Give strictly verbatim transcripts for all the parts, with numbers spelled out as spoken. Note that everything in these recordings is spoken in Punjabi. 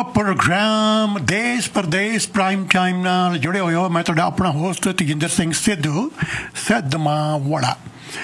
प्रोग्राम देश परदेश प्राइम टाइम नाल जुड़े हुए हो। मैं तुहाडा अपना होस्ट तजिंदर सिंह सिद्धू सिद्धमावाड़ा।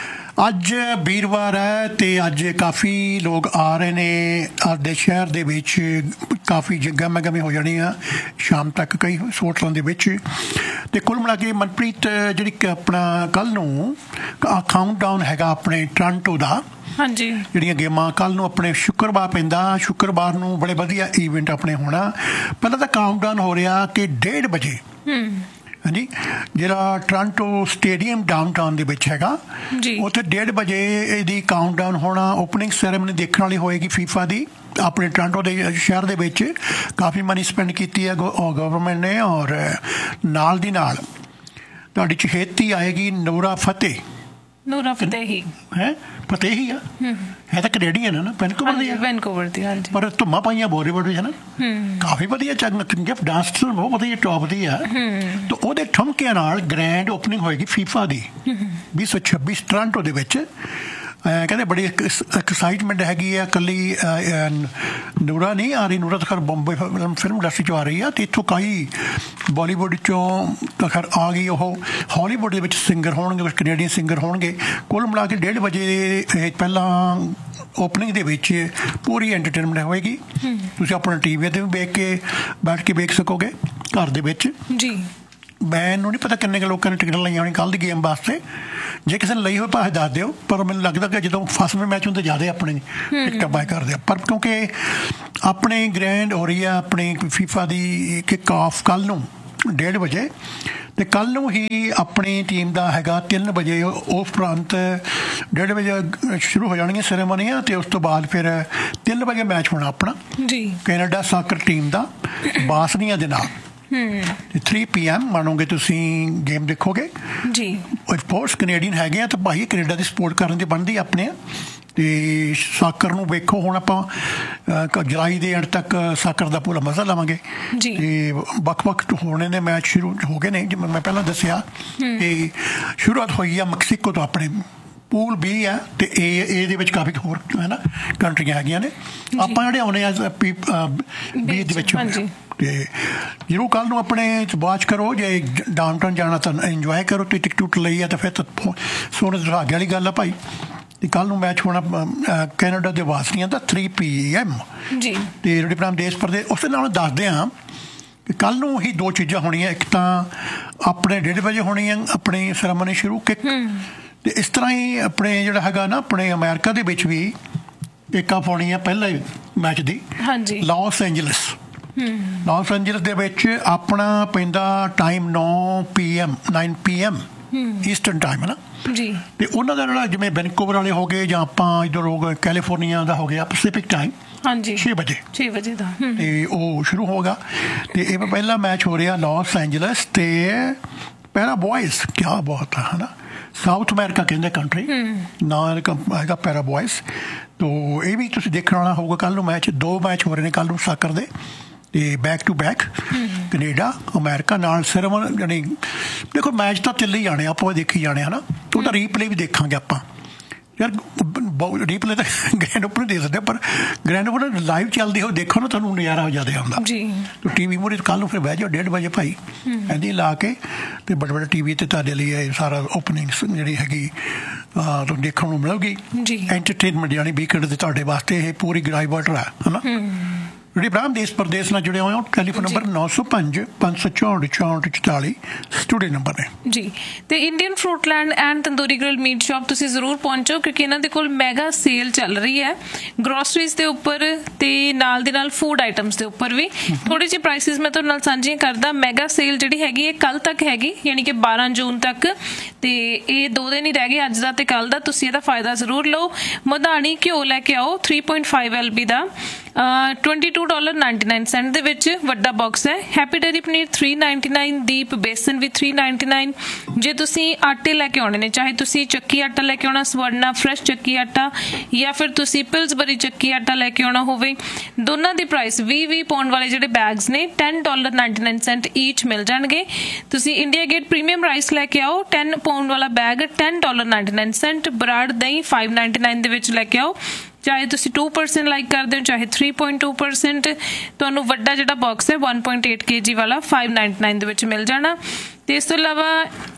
अज वीरवार है तो अज काफ़ी लोग आ रहे ने आदे शहर दे विच काफ़ी गम गमी हो जानी है शाम तक कई होटलों दे विच। ते कुल मिला के मनप्रीत जी अपना कल नूं काउंट डाउन हैगा अपने टोरंटो दा। हाँ जी, ਜਿਹੜੀਆਂ ਗੇਮਾਂ ਕੱਲ੍ਹ ਨੂੰ ਆਪਣੇ ਸ਼ੁੱਕਰਵਾਰ ਪੈਂਦਾ। ਸ਼ੁੱਕਰਵਾਰ ਨੂੰ ਬੜੇ ਵਧੀਆ ਈਵੈਂਟ ਆਪਣੇ ਹੋਣਾ। ਪਹਿਲਾਂ ਤਾਂ ਕਾਊਂਟਡਾਊਨ ਹੋ ਰਿਹਾ ਕਿ ਡੇਢ ਵਜੇ ਹਾਂਜੀ ਜਿਹੜਾ ਟੋਰੰਟੋ ਸਟੇਡੀਅਮ ਡਾਊਨਟਾਊਨ ਦੇ ਵਿੱਚ ਹੈਗਾ ਉੱਥੇ ਡੇਢ ਵਜੇ ਇਹਦੀ ਕਾਊਂਟਡਾਊਨ ਹੋਣਾ। ਓਪਨਿੰਗ ਸੈਰੇਮਨੀ ਦੇਖਣ ਵਾਲੀ ਹੋਏਗੀ ਫੀਫਾ ਦੀ। ਆਪਣੇ ਟੋਰੰਟੋ ਦੇ ਸ਼ਹਿਰ ਦੇ ਵਿੱਚ ਕਾਫੀ ਮਨੀ ਸਪੈਂਡ ਕੀਤੀ ਹੈ ਗਵਰਨਮੈਂਟ ਨੇ। ਔਰ ਨਾਲ ਦੀ ਨਾਲ ਤੁਹਾਡੀ ਚਹੇਤੀ ਆਏਗੀ ਨੂਰਾ ਫਤਿਹ। ਨੂਰਾ ਫਤਿਹ ਹੈ ਫਤਿਹ ਹੀ ਆ ਹੈ ਤਾਂ ਕੈਨੇਡੀਅਨ ਹੈ ਨਾ ਵੈਨਕੂਵਰ ਦੀ ਵੈਨਕੂਵਰ ਦੀ ਹਾਂਜੀ। ਪਰ ਧੁੰਮਾਂ ਪਾਈਆਂ ਬੋਲੀਵੁੱਡ ਵਿੱਚ ਹੈ ਨਾ ਕਾਫੀ ਵਧੀਆ ਚੰਗਾ ਡਾਂਸ ਬਹੁਤ ਵਧੀਆ ਟੌਪ ਦੀ ਆ। ਤਾਂ ਉਹਦੇ ਠੁਮਕਿਆਂ ਨਾਲ ਗ੍ਰੈਂਡ ਓਪਨਿੰਗ ਹੋਏਗੀ ਫੀਫਾ ਦੀ ਵੀਹ ਸੌ ਛੱਬੀ ਟੋਰੰਟੋ ਦੇ ਵਿੱਚ। ਕਹਿੰਦੇ ਬੜੀ ਐਕਸਾਈਟਮੈਂਟ ਹੈਗੀ ਆ। ਇਕੱਲੀ ਨੂਰਾ ਨਹੀਂ ਆ ਰਹੀ, ਨੂਰਾ ਤਾਂ ਖੈਰ ਬੰਬੇ ਫਿਲਮ ਇੰਡਸਟਰੀ 'ਚੋਂ ਆ ਰਹੀ ਆ। ਅਤੇ ਇੱਥੋਂ ਕਈ ਬਾਲੀਵੁੱਡ 'ਚੋਂ ਤਾਂ ਖੈਰ ਆ ਗਈ। ਉਹ ਹਾਲੀਵੁੱਡ ਦੇ ਵਿੱਚ ਸਿੰਗਰ ਹੋਣਗੇ, ਕੈਨੇਡੀਅਨ ਸਿੰਗਰ ਹੋਣਗੇ। ਕੁੱਲ ਮਿਲਾ ਕੇ ਡੇਢ ਵਜੇ ਪਹਿਲਾਂ ਓਪਨਿੰਗ ਦੇ ਵਿੱਚ ਪੂਰੀ ਐਂਟਰਟੇਨਮੈਂਟ ਹੋਏਗੀ। ਤੁਸੀਂ ਆਪਣਾ ਟੀ ਵੀ 'ਤੇ ਵੀ ਵੇਖ ਕੇ ਬੈਠ ਕੇ ਵੇਖ ਸਕੋਗੇ ਘਰ ਦੇ ਵਿੱਚ ਜੀ। ਮੈਨੂੰ ਨਹੀਂ ਪਤਾ ਕਿੰਨੇ ਕੁ ਲੋਕਾਂ ਨੇ ਟਿਕਟਾਂ ਲਈਆਂ ਹੋਣੀ ਕੱਲ੍ਹ ਦੀ ਗੇਮ ਵਾਸਤੇ। ਜੇ ਕਿਸੇ ਨੇ ਲਈ ਹੋਏ ਭਾਵੇਂ ਦੱਸ ਦਿਓ। ਪਰ ਮੈਨੂੰ ਲੱਗਦਾ ਕਿ ਜਦੋਂ ਫਸਵੇਂ ਮੈਚ ਹੁੰਦੇ ਜ਼ਿਆਦਾ ਆਪਣੇ ਟਿਕਟਾਂ ਬਾਏ ਕਰਦੇ ਆ। ਪਰ ਕਿਉਂਕਿ ਆਪਣੇ ਗ੍ਰੈਂਡ ਹੋ ਰਹੀ ਆ ਆਪਣੀ ਫੀਫਾ ਦੀ ਕਿੱਕ ਆਫ ਕੱਲ੍ਹ ਨੂੰ ਡੇਢ ਵਜੇ। ਅਤੇ ਕੱਲ੍ਹ ਨੂੰ ਹੀ ਆਪਣੀ ਟੀਮ ਦਾ ਹੈਗਾ ਤਿੰਨ ਵਜੇ। ਉਸ ਉਪਰੰਤ ਡੇਢ ਵਜੇ ਸ਼ੁਰੂ ਹੋ ਜਾਣਗੀਆਂ ਸੈਰੇਮਨੀਆਂ ਅਤੇ ਉਸ ਤੋਂ ਬਾਅਦ ਫਿਰ ਤਿੰਨ ਵਜੇ ਮੈਚ ਹੋਣਾ ਆਪਣਾ ਜੀ ਕੈਨੇਡਾ ਸਾਕਰ ਟੀਮ ਦਾ ਬਾਸਨੀਆ ਦੇ ਨਾਲ। ਥ੍ਰੀ ਪੀ ਐਮ ਮੰਨੋਗੇ ਤੁਸੀਂ ਗੇਮ ਦੇਖੋਗੇ ਜੀ। ਸਪੋਰਟਸ ਕੈਨੇਡੀਅਨ ਹੈਗੇ ਆ ਤਾਂ ਭਾਈ ਕੈਨੇਡਾ ਦੀ ਸਪੋਰਟ ਕਰਨ ਦੀ ਬਣਦੀ ਆਪਣੇ। ਅਤੇ ਸਾਕਰ ਨੂੰ ਵੇਖੋ ਹੁਣ ਆਪਾਂ ਜੁਲਾਈ ਦੇ ਐਂਡ ਤੱਕ ਸਾਕਰ ਦਾ ਪੂਰਾ ਮਜ਼ਾ ਲਵਾਂਗੇ। ਅਤੇ ਵੱਖ ਵੱਖ ਹੋਣੇ ਨੇ ਮੈਚ ਸ਼ੁਰੂ ਹੋ ਗਏ ਨੇ ਜਿਵੇਂ ਮੈਂ ਪਹਿਲਾਂ ਦੱਸਿਆ। ਅਤੇ ਸ਼ੁਰੂਆਤ ਹੋਈ ਆ ਮੈਕਸੀਕੋ ਤੋਂ ਆਪਣੇ ਪੂਲ ਵੀ ਆ। ਅਤੇ ਇਹ ਇਹਦੇ ਵਿੱਚ ਕਾਫੀ ਹੋਰ ਹੈ ਨਾ ਕੰਟਰੀਆਂ ਹੈਗੀਆਂ ਨੇ। ਆਪਾਂ ਜਿਹੜੇ ਆਉਂਦੇ ਆ ਪੀ ਬੀ ਦੇ ਵਿੱਚ। ਅਤੇ ਜ਼ਰੂਰ ਕੱਲ੍ਹ ਨੂੰ ਆਪਣੇ ਵਾਚ ਕਰੋ। ਜੇ ਡਾਊਨਟਾਊਨ ਜਾਣਾ ਤਾਂ ਇੰਜੋਏ ਕਰੋ। ਤੁਸੀਂ ਟਿਕਟ ਟੁਕਟ ਲਈ ਆ ਤਾਂ ਫਿਰ ਤਾਂ ਸੋਨੇ ਸੁਹਾਗੇ ਵਾਲੀ ਗੱਲ ਆ ਭਾਈ। ਅਤੇ ਕੱਲ੍ਹ ਨੂੰ ਮੈਚ ਹੋਣਾ ਕੈਨੇਡਾ ਦੇ ਵਾਸੀਆਂ ਦਾ ਥ੍ਰੀ ਪੀ ਐਮ ਜੀ। ਅਤੇ ਜਿਹੜੇ ਆਪਣਾ ਦੇਸ਼ ਪ੍ਰਦੇਸ਼ ਉਸ ਦੇ ਨਾਲ ਦੱਸਦੇ ਹਾਂ ਕਿ ਕੱਲ੍ਹ ਨੂੰ ਹੀ ਦੋ ਚੀਜ਼ਾਂ ਹੋਣੀਆਂ। ਇੱਕ ਤਾਂ ਆਪਣੇ ਡੇਢ ਵਜੇ ਹੋਣੀ ਆ ਆਪਣੀ ਸੈਰੇਮਨੀ ਸ਼ੁਰੂ ਕਿੱਕ। ਅਤੇ ਇਸ ਤਰ੍ਹਾਂ ਹੀ ਆਪਣੇ ਜਿਹੜਾ ਹੈਗਾ ਨਾ ਆਪਣੇ ਅਮਰੀਕਾ ਦੇ ਵਿੱਚ ਵੀ ਕਿੱਕ ਆਫ ਹੋਣੀ ਆ ਪਹਿਲਾਂ ਹੀ ਮੈਚ ਦੀ ਹਾਂਜੀ ਲਾਸ ਐਂਜਲਸ। ਲਾਸ ਐਂਜਲਸ ਦੇ ਵਿੱਚ ਆਪਣਾ ਪੈਂਦਾ ਟਾਈਮ ਨੌ P M nine P M eastern time ਹੈ ਨਾ ਜੀ। ਅਤੇ ਉਹਨਾਂ ਦਾ ਜਿਹੜਾ ਜਿਵੇਂ ਵੈਨਕੂਵਰ ਵਾਲੇ ਹੋ ਗਏ ਜਾਂ ਆਪਾਂ ਇੱਧਰ ਹੋ ਗਏ ਕੈਲੀਫੋਰਨੀਆ ਦਾ ਹੋ ਗਿਆ ਪੈਸੀਫਿਕ ਟਾਈਮ ਹਾਂਜੀ ਛੇ ਵਜੇ ਛੇ ਵਜੇ ਦਾ। ਅਤੇ ਉਹ ਸ਼ੁਰੂ ਹੋਗਾ। ਅਤੇ ਇਹ ਪਹਿਲਾ ਮੈਚ ਹੋ ਰਿਹਾ ਲਾਸ ਐਂਜਲਸ ਅਤੇ ਪੈਰਾ ਬੋਇਜ਼ ਕਿਆ ਬਹੁਤ ਆ ਹੈ ਨਾ ਸਾਊਥ ਅਮਰੀਕਾ ਕਹਿੰਦੇ ਕੰਟਰੀ ਨਾਲ ਹੈਗਾ ਪੈਰਾ ਬੋਇਜ਼। ਤੋ ਇਹ ਵੀ ਤੁਸੀਂ ਦੇਖਣ ਵਾਲਾ ਹੋਊਗਾ ਕੱਲ੍ਹ ਨੂੰ ਮੈਚ। ਦੋ ਮੈਚ ਹੋ ਰਹੇ ਨੇ ਕੱਲ੍ਹ ਨੂੰ ਸਾਕਰ ਦੇ ਅਤੇ back to back Canada America ਨਾਲ ਸੈਰੇਮਨੀ ਜਾਣੀ ਦੇਖੋ ਮੈਚ ਤਾਂ ਚੱਲੇ ਹੀ ਜਾਣੇ ਆਪਾਂ ਦੇਖੀ ਜਾਣੇ ਹੈ ਨਾ। ਉਹਦਾ ਰੀਪਲੇ ਵੀ ਦੇਖਾਂਗੇ ਆਪਾਂ ਯਾਰ। ਰੀਪਲੇ ਤਾਂ ਗ੍ਰੈਂਡ ਓਪਨ ਦੇ ਸਕਦੇ ਪਰ ਗ੍ਰੈਂਡ ਓਪਨ ਲਾਈਵ ਚੱਲਦੀ ਹੋ ਦੇਖੋ ਨਾ ਤੁਹਾਨੂੰ ਨਜ਼ਾਰਾ ਜ਼ਿਆਦਾ ਆਉਂਦਾ ਜੀ। ਤਾਂ ਟੀ ਵੀ ਮੂਹਰੇ ਕੱਲ੍ਹ ਨੂੰ ਫਿਰ ਬਹਿ ਜਾਓ ਡੇਢ ਵਜੇ ਭਾਈ ਇਹਦੀ ਲਾ ਕੇ ਅਤੇ ਵੱਡੇ ਵੱਡੇ ਟੀ ਵੀ 'ਤੇ ਤੁਹਾਡੇ ਲਈ ਇਹ ਸਾਰਾ ਓਪਨਿੰਗ ਜਿਹੜੀ ਹੈਗੀ ਤੁਹਾਨੂੰ ਦੇਖਣ ਨੂੰ ਮਿਲੇਗੀ ਜੀ। ਐਂਟਰਟੇਨਮੈਂਟ ਜਾਣੀ ਵੀਕਐਂਡ ਦੇ ਤੁਹਾਡੇ ਵਾਸਤੇ ਇਹ ਪੂਰੀ ਗਰਾਈਵਰਟ ਹੈ ਹੈ ਨਾ। ਜਿਹੜੇ ਬ੍ਰਾਹਮ ਦੇਸ਼ ਪ੍ਰਦੇਸ਼ ਨਾਲ ਜੁੜੇ ਹੋਏ ਹੋ ਟੈਲੀਫੋਨ ਨੰਬਰ ਨੌ ਸੌ ਪੰਜ ਪੰਜ ਸੌ ਚੌਂਹਠ ਚੌਂਹਠ ਚੁਤਾਲੀ ਸਟੂਡੀਓ ਨੰਬਰ ਨੇ ਜੀ। ਅਤੇ Indian ਫਰੂਟਲੈਂਡ and tandoori grill meat shop ਤੁਸੀਂ ਜ਼ਰੂਰ ਪਹੁੰਚੋ ਕਿਉਂਕਿ ਇਹਨਾਂ ਦੇ ਕੋਲ ਮੈਗਾ ਸੇਲ ਚੱਲ ਰਹੀ ਹੈ ਗਰੋਸਰੀਜ਼ ਦੇ ਉੱਪਰ ਅਤੇ ਨਾਲ ਦੀ ਨਾਲ ਫੂਡ ਆਈਟਮਸ ਦੇ ਉੱਪਰ ਵੀ। ਥੋੜ੍ਹੀ ਜਿਹੀ ਪ੍ਰਾਈਸਿਸ ਮੈਂ ਤੁਹਾਡੇ ਨਾਲ ਸਾਂਝੀਆਂ ਕਰਦਾ। ਮੈਗਾ ਸੇਲ ਜਿਹੜੀ ਹੈਗੀ ਇਹ ਕੱਲ੍ਹ ਤੱਕ ਹੈਗੀ ਯਾਨੀ ਕਿ ਬਾਰਾਂ ਜੂਨ ਤੱਕ। ਅਤੇ ਇਹ ਦੋ ਦਿਨ ਹੀ ਰਹਿ ਗਏ ਅੱਜ ਦਾ ਅਤੇ ਕੱਲ੍ਹ ਦਾ। ਤੁਸੀਂ ਇਹਦਾ ਫਾਇਦਾ ਜ਼ਰੂਰ ਲਓ। ਮਧਾਣੀ ਘਿਓ ਲੈ ਕੇ ਆਓ three point five L B ਦਾ twenty two dollar ninety nine Saint ਦੇ ਵਿੱਚ ਵੱਡਾ ਬਾਕਸ ਹੈ। Happy dairy paneer three ninety nine ਦੀਪ ਬੇਸਨ ਵੀ ਥ੍ਰੀ ਨਾਈਨਟੀ ਨਾਈਨ। ਜੇ ਤੁਸੀਂ ਆਟੇ ਲੈ ਕੇ ਆਉਣੇ ਨੇ ਚਾਹੇ ਤੁਸੀਂ ਚੱਕੀ ਆਟਾ ਲੈ ਕੇ ਆਉਣਾ ਸਵਰਨਾ ਫਰੈਸ਼ ਚੱਕੀ ਆਟਾ ਜਾਂ ਫਿਰ ਤੁਸੀਂ ਪਿਲਸਬਰੀ ਚੱਕੀ ਆਟਾ ਲੈ ਕੇ ਆਉਣਾ ਹੋਵੇ ਦੋਨਾਂ ਦੀ ਪ੍ਰਾਈਸ ਵੀਹ ਵੀਹ ਪਾਉਂਡ ਵਾਲੇ ਜਿਹੜੇ ਬੈਗਸ ਨੇ ten dollar ninety nine Saint ਈਚ ਮਿਲ ਜਾਣਗੇ। ਤੁਸੀਂ ਇੰਡੀਆ ਗੇਟ ਪ੍ਰੀਮੀਅਮ ਰਾਈਸ ਲੈ ਕੇ ਆਓ ਟੈਨ ਪਾਉਂਡ ਵਾਲਾ bag ten dollar ninety nine Saint. Brar ਦਹੀਂ ਫਾਈਵ ਨਾਈਨਟੀ ਨਾਈਨ ਦੇ ਵਿੱਚ ਲੈ ਕੇ ਆਓ। ਚਾਹੇ ਤੁਸੀਂ ਟੂ ਪਰਸੈਂਟ ਲਾਈਕ ਕਰਦੇ ਹੋ ਚਾਹੇ ਥ੍ਰੀ ਪੁਆਇੰਟ ਟੂ ਪਰਸੈਂਟ, ਤੁਹਾਨੂੰ ਵੱਡਾ ਜਿਹੜਾ ਬਾਕਸ ਹੈ ਵਨ ਪੁਆਇੰਟ ਏਟ ਕੇ ਜੀ ਵਾਲਾ ਫਾਈਵ ਨਾਈਨਟੀ ਨਾਈਨ ਦੇ ਵਿੱਚ ਮਿਲ ਜਾਣਾ। ਤੇ ਇਸ ਤੋਂ ਇਲਾਵਾ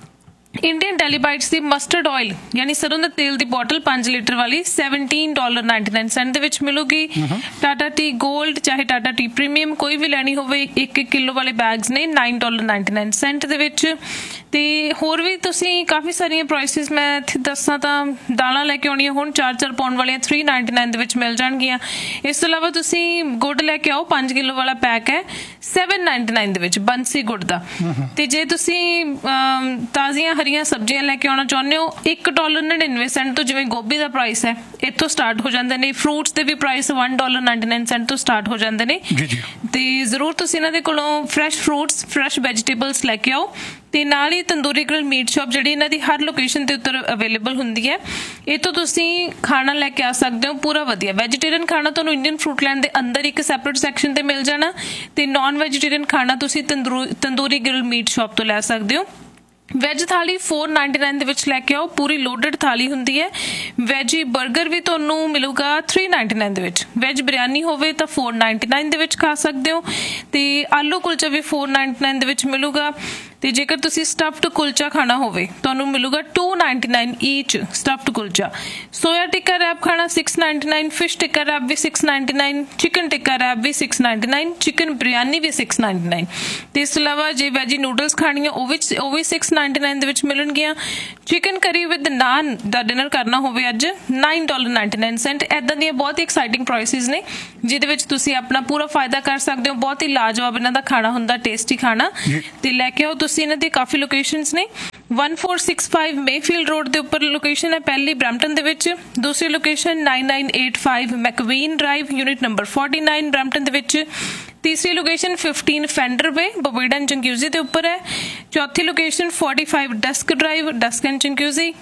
ਇੰਡੀਅਨ ਡੈਲੀਬਾਈਟਸ ਦੀ ਮਸਟਰਡ ਆਇਲ ਯਾਨੀ ਸਰੋਂ ਦੇ ਤੇਲ ਦੀ ਬੋਟਲ ਪੰਜ ਲੀਟਰ ਵਾਲੀ seventeen dollar ninety nine Saint ਦੇ ਵਿੱਚ ਮਿਲੂਗੀ। ਟਾਟਾ ਟੀ ਗੋਲਡ ਚਾਹੇ ਟਾਟਾ ਟੀ ਪ੍ਰੀਮੀਅਮ ਕੋਈ ਵੀ ਲੈਣੀ ਹੋਵੇ ਇੱਕ ਇੱਕ ਕਿਲੋ ਵਾਲੇ ਬੈਗਸ ਨੇ nine dollar ninety nine Saint ਦੇ ਵਿੱਚ। ਤੇ ਹੋਰ ਵੀ ਤੁਸੀਂ ਕਾਫੀ ਸਾਰੀਆਂ ਪ੍ਰਾਈਸਿਸ ਮੈਂ ਇੱਥੇ ਦੱਸਾਂ ਤਾਂ ਦਾਲਾਂ ਲੈ ਕੇ ਆਉਣੀਆਂ ਹੁਣ ਚਾਰ ਚਾਰ ਪਾਉਂਡ ਵਾਲੀਆਂ ਥ੍ਰੀ ਨਾਈਨਟੀ ਨਾਈਨ ਦੇ ਵਿੱਚ ਮਿਲ ਜਾਣਗੀਆਂ। ਇਸ ਤੋਂ ਇਲਾਵਾ ਤੁਸੀਂ ਗੁੜ ਲੈ ਕੇ ਆਓ ਪੰਜ ਕਿਲੋ ਵਾਲਾ ਪੈਕ ਹੈ ਸੈਵਨ ਨਾਈਨਟੀ ਨਾਈਨ ਦੇ ਵਿੱਚ ਬੰਸੀ ਗੁੜ ਦਾ। ਤੇ ਜੇ ਤੁਸੀਂ ਤਾਜ਼ੀਆਂ ਹਰੀਆਂ ਸਬਜ਼ੀਆਂ ਲੈ ਕੇ ਆਉਣਾ ਚਾਹੁੰਦੇ ਹੋ ਇੱਕ ਡਾਲਰ ਨੜਿਨਵੇਂ ਸੈਂਟ ਤੋਂ, ਜਿਵੇਂ ਗੋਭੀ ਦਾ ਪ੍ਰਾਈਸ ਹੈ ਇੱਥੋਂ ਸਟਾਰਟ ਹੋ ਜਾਂਦੇ ਨੇ। ਫਰੂਟਸ ਦੇ ਵੀ price one dollar ninety nine Saint ਤੋਂ ਸਟਾਰਟ ਹੋ ਜਾਂਦੇ ਨੇ। ਤੇ ਜ਼ਰੂਰ ਤੁਸੀਂ ਇਹਨਾਂ ਦੇ ਕੋਲੋਂ ਫਰੈਸ਼ ਫਰੂਟਸ ਫਰੈਸ਼ ਵੈਜੀਟੇਬਲਸ ਲੈ ਕੇ ਆਓ। ਤੇ ਨਾਲ ਹੀ ਤੰਦੂਰੀ ਗ੍ਰਿਲ ਮੀਟ ਸ਼ਾਪ ਜਿਹੜੀ ਇਹਨਾਂ ਦੀ ਹਰ ਲੋਕੇਸ਼ਨ ਦੇ ਉੱਤੇ ਅਵੇਲੇਬਲ ਹੁੰਦੀ ਹੈ, ਇਹ ਤੋਂ ਤੁਸੀਂ ਖਾਣਾ ਲੈ ਕੇ ਆ ਸਕਦੇ ਹੋ ਪੂਰਾ ਵਧੀਆ। ਵੈਜੀਟੇਰੀਅਨ ਖਾਣਾ ਤੁਹਾਨੂੰ ਇੰਡੀਅਨ ਫਰੂਟਲੈਂਡ ਦੇ ਅੰਦਰ ਇੱਕ ਸੈਪਰੇਟ ਸੈਕਸ਼ਨ ਤੇ ਮਿਲ ਜਾਣਾ, ਤੇ ਨਾਨ ਵੈਜੀਟੇਰੀਅਨ ਖਾਣਾ ਤੁਸੀਂ ਤੰਦੂਰੀ ਗ੍ਰਿਲ ਮੀਟ ਸ਼ਾਪ ਤੋਂ ਲੈ ਸਕਦੇ ਹੋ। ਵੈਜ ਥਾਲੀ ਫੋਰ ਨਾਈਨਟੀ ਨਾਈਨ ਦੇ ਵਿੱਚ ਲੈ ਕੇ ਆਓ, ਪੂਰੀ ਲੋਡਡ ਥਾਲੀ ਹੁੰਦੀ ਹੈ। ਵੈਜੀ 버ਗਰ ਵੀ ਤੁਹਾਨੂੰ ਮਿਲੂਗਾ ਥ੍ਰੀ ਨਾਈਨਟੀ ਨਾਈਨ ਦੇ ਵਿੱਚ। ਵੈਜ ਬਿਰਿਆਨੀ ਹੋਵੇ ਤਾਂ ਫੋਰ ਨਾਈਨਟੀ ਨਾਈਨ ਦੇ ਵਿੱਚ ਖਾ ਸਕਦੇ ਹੋ। ਤੇ ਆਲੂ ਕੁਲਚਾ ਵੀ ਫੋਰ ਨਾਈਨਟੀ ਨਾਈਨ ਦੇ ਵਿੱਚ ਮਿਲੂਗਾ। ਤੇ ਜੇਕਰ ਤੁਸੀਂ ਸਟਫਡ ਕੁਲਚਾ ਖਾਣਾ ਹੋਵੇ ਤੁਹਾਨੂੰ ਮਿਲੂਗਾ to ninety nine ਈਚ stuffed kulcha. Soya tikka rap ਖਾਣਾ ਸਿਕਸ ਨਾਈਨਟੀ ਨਾਈਨ, ਫਿਸ਼ ਟਿੱਕਾ ਰੈਪ ਵੀ ਸਿਕਸ ਨਾਈਨਟੀ ਨਾਈਨ, ਚਿਕਨ ਟਿੱਕਾ ਰੈਪ ਵੀ six ninety nine, chicken biryani ਵੀ ਸਿਕਸ ਨਾਈਨਟੀ ਨਾਈਨ। ਤੇ ਇਸ ਤੋਂ ਇਲਾਵਾ ਜੇ ਵੈਜੀ ਨੂਡਲਸ ਖਾਣੀਆਂ ਉਹ ਵੀ ਉਹ ਵੀ ਸਿਕਸ ਨਾਈਨਟੀ ਨਾਈਨ ਦੇ ਵਿੱਚ ਮਿਲਣਗੀਆਂ। ਚਿਕਨ ਕਰੀ ਵਿਦ ਨਾਨ ਦਾ ਡਿਨਰ ਕਰਨਾ ਹੋਵੇ ਅੱਜ nine dollar ninety nine Saint. ਇੱਦਾਂ ਦੀਆਂ ਬਹੁਤ ਹੀ ਐਕਸਾਈਟਿੰਗ ਪ੍ਰਾਈਸਿਸ ਨੇ ਜਿਹਦੇ ਵਿੱਚ ਤੁਸੀਂ ਆਪਣਾ ਪੂਰਾ ਫਾਇਦਾ ਕਰ ਸਕਦੇ ਹੋ। ਬਹੁਤ ਹੀ ਲਾਜਵਾਬ ਇਹਨਾਂ ਦਾ ਖਾਣਾ ਹੁੰਦਾ, ਟੇਸਟੀ ਖਾਣਾ। ਤੇ ਲੈ ਕੇ ਆਓ ਤੁਸੀਂ। ਇਹਨਾਂ ਦੀ ਕਾਫੀ ਲੋਕੇਸ਼ਨਸ ਨੇ। one four six five Mayfield road ਦੇ ਉੱਪਰ ਲੋਕੇਸ਼ਨ ਹੈ ਪਹਿਲੀ ਬਰੈਂਪਟਨ ਦੇ ਵਿੱਚ। ਦੂਸਰੀ location nine nine eight five ਮੈਕਵੀਨ drive unit number forty nine Brampton ਦੇ ਵਿੱਚ। ਤੀਸਰੀ location fifteen fender way ਬੋਬੀਡਾ and ਚੰਕਿਊਜ਼ੀ ਦੇ ਉੱਪਰ ਹੈ। ਚੌਥੀ location forty five ਡਸਕ drive ਡਸਕ and ਚੰਕਿਊਜ਼ੀ।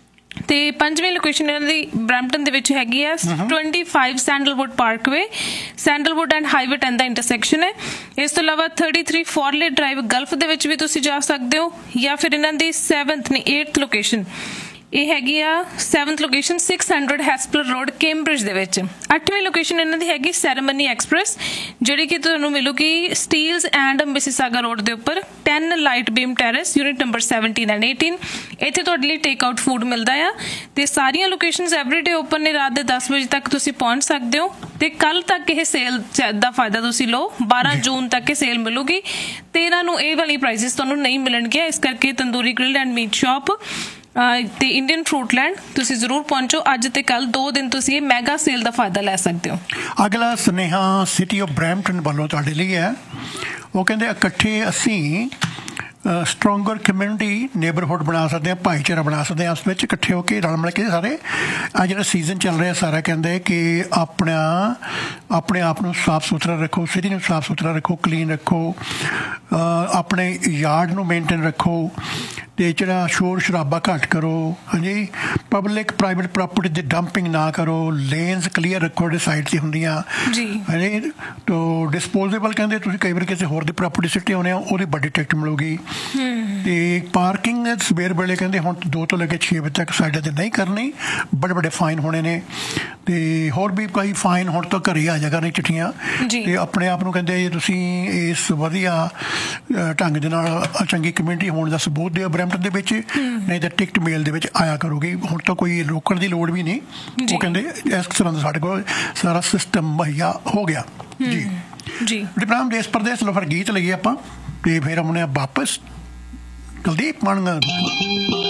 ਤੇ ਪੰਜਵੀਂ ਲੋਕੇਸ਼ਨ ਇਹਨਾਂ ਦੀ ਬਰੈਂਪਟਨ ਦੇ ਵਿੱਚ ਹੈਗੀ ਆ twenty five sandalwood Parkway, sandalwood and highway ten the intersection ਹੈ। ਇਸ ਤੋਂ ਇਲਾਵਾ ਥਰਟੀ ਥ੍ਰੀ ਫੋਰਲੇ ਡਰਾਈਵ ਗਲਫ ਦੇ ਵਿੱਚ ਵੀ ਤੁਸੀਂ ਜਾ ਸਕਦੇ ਹੋ, ਜਾਂ ਫਿਰ ਇਹਨਾਂ ਦੀ ਸੈਵਨਥ ਨਹੀਂ ਏਟਥ ਲੋਕੇਸ਼ਨ ਇਹ ਹੈਗੀ ਆ seventh location six hundred ਹੈਸਪਲਰ road ਕੇਮਬ੍ਰਿਜ ਦੇ ਵਿੱਚ। ਅੱਠਵੀਂ ਲੋਕੇਸ਼ਨ ਇਹਨਾਂ ਦੀ ਹੈਗੀ ਸੈਰੇਮਨੀ ਐਕਸਪ੍ਰੈਸ ਜਿਹੜੀ ਕਿ ਤੁਹਾਨੂੰ ਮਿਲੂਗੀ ਸਟੀਲਸ ਐਂਡ ਮਿਸੀਸਾਗਾ ਰੋਡ ਦੇ ਉੱਪਰ ten light beam terrace unit number seventeen and eighteen. ਇੱਥੇ ਤੁਹਾਡੇ ਲਈ ਟੇਕ ਆਊਟ ਫੂਡ ਮਿਲਦਾ ਆ। ਤੇ ਸਾਰੀਆਂ ਲੋਕੇਸ਼ਨਸ ਐਵਰੀਡੇ ਓਪਨ ਨੇ, ਰਾਤ ਦੇ ਦਸ ਵਜੇ ਤੱਕ ਤੁਸੀਂ ਪਹੁੰਚ ਸਕਦੇ ਹੋ। ਤੇ ਕੱਲ ਤੱਕ ਇਹ ਸੇਲ ਦਾ ਫਾਇਦਾ ਤੁਸੀਂ ਲਓ, ਬਾਰਾਂ ਜੂਨ ਤੱਕ ਇਹ ਸੇਲ ਮਿਲੂਗੀ। ਤੇਰਾਂ ਨੂੰ ਇਹ ਵਾਲੀ ਪ੍ਰਾਈਸਿਸ ਤੁਹਾਨੂੰ ਨਹੀਂ ਮਿਲਣਗੀਆਂ। ਇਸ ਕਰਕੇ tandoori grill and meat shop ਤੇ ਇੰਡੀਅਨ ਫਰੂਟਲੈਂਡ ਤੁਸੀਂ ਜ਼ਰੂਰ ਪਹੁੰਚੋ। ਅੱਜ ਤੇ ਕੱਲ ਦੋ ਦਿਨ ਤੁਸੀਂ ਇਹ ਮੈਗਾ ਸੇਲ ਦਾ ਫਾਇਦਾ ਲੈ ਸਕਦੇ ਹੋ। ਅਗਲਾ ਸੁਨੇਹਾ ਸਿਟੀ ਆਫ ਬਰੈਂਪਟਨ ਵੱਲੋਂ ਤੁਹਾਡੇ ਲਈ ਹੈ। ਉਹ ਕਹਿੰਦੇ ਇਕੱਠੇ ਅਸੀਂ ਸਟਰੋਂਗਰ ਕਮਿਊਨਿਟੀ ਨੇਬਰਹੁੱਡ ਬਣਾ ਸਕਦੇ ਹਾਂ, ਭਾਈਚਾਰਾ ਬਣਾ ਸਕਦੇ ਹਾਂ। ਉਸ ਵਿੱਚ ਇਕੱਠੇ ਹੋ ਕੇ ਰਲ ਮਿਲ ਕੇ ਸਾਰੇ ਆ ਜਿਹੜਾ ਸੀਜ਼ਨ ਚੱਲ ਰਿਹਾ ਸਾਰਾ ਕਹਿੰਦੇ ਕਿ ਆਪਣਾ ਆਪਣੇ ਆਪ ਨੂੰ ਸਾਫ਼ ਸੁਥਰਾ ਰੱਖੋ, ਸਿਟੀ ਨੂੰ ਸਾਫ਼ ਸੁਥਰਾ ਰੱਖੋ, ਕਲੀਨ ਰੱਖੋ, ਆਪਣੇ ਯਾਰਡ ਨੂੰ ਮੇਨਟੇਨ ਰੱਖੋ, ਅਤੇ ਜਿਹੜਾ ਸ਼ੋਰ ਸ਼ਰਾਬਾ ਘੱਟ ਕਰੋ। ਹਾਂਜੀ, ਪਬਲਿਕ ਪ੍ਰਾਈਵੇਟ ਪ੍ਰਾਪਰਟੀ ਦੀ ਡੰਪਿੰਗ ਨਾ ਕਰੋ, ਲੇਨਸ ਕਲੀਅਰ ਰੱਖੋ ਜਿਹੜੇ ਸਾਈਡ 'ਤੇ ਹੁੰਦੀਆਂ। ਹਾਂਜੀ, ਤੋ ਡਿਸਪੋਜ਼ੇਬਲ ਕਹਿੰਦੇ ਤੁਸੀਂ ਕਈ ਵਾਰ ਕਿਸੇ ਹੋਰ ਦੀ ਪ੍ਰਾਪਰਟੀ ਸਿੱਟੇ ਆਉਂਦੇ ਹੋ ਉਹਦੀ ਵੱਡੀ ਟਿਕਟ ਮਿਲੂਗੀ। ਤੇ ਪਾਰਕਿੰਗ ਸਵੇਰ ਵੇਲੇ ਕਹਿੰਦੇ ਹੁਣ ਦੋ ਤੋਂ ਲੈ ਕੇ ਛੇ ਵਜੇ ਤੱਕ ਸਾਡੇ 'ਤੇ ਨਹੀਂ ਕਰਨੀ, ਬੜੇ ਬੜੇ ਫਾਈਨ ਹੋਣੇ ਨੇ। ਤੇ ਹੋਰ ਵੀ ਕਈ ਫਾਈਨ ਹੁਣ ਤੋਂ ਘਰੇ ਆ ਜਾਗਾ ਨਹੀਂ ਚਿੱਠੀਆਂ। ਤੇ ਆਪਣੇ ਆਪ ਨੂੰ ਕਹਿੰਦੇ ਤੁਸੀਂ ਇਸ ਵਧੀਆ ਢੰਗ ਦੇ ਨਾਲ ਚੰਗੀ ਕਮਿਊਨਿਟੀ ਹੋਣ ਦਾ ਸਬੂਤ ਦਿਓ ਬਰੈਂਪਟਨ ਦੇ ਵਿੱਚ, ਨਹੀਂ ਤਾਂ ਟਿਕਟ ਮੇਲ ਦੇ ਵਿੱਚ ਆਇਆ ਕਰੋਗੇ। ਹੁਣ ਤਾਂ ਕੋਈ ਰੋਕਣ ਦੀ ਲੋੜ ਵੀ ਨਹੀਂ। ਉਹ ਕਹਿੰਦੇ ਇਸ ਤਰ੍ਹਾਂ ਦਾ ਸਾਡੇ ਕੋਲ ਸਾਰਾ ਸਿਸਟਮ ਮੁਹੱਈਆ ਹੋ ਗਿਆ। ਜੀ ਜੀ ਡਿਪਰਾਮ ਦੇਸ਼ ਪ੍ਰਦੇਸ਼ ਲੋ ਫਿਰ ਗੀਤ ਲਈਏ ਆਪਾਂ, ਤੇ ਫਿਰ ਆਉਂਦੇ ਹਾਂ ਵਾਪਸ। ਕੁਲਦੀਪ ਮਾਨਗਾ।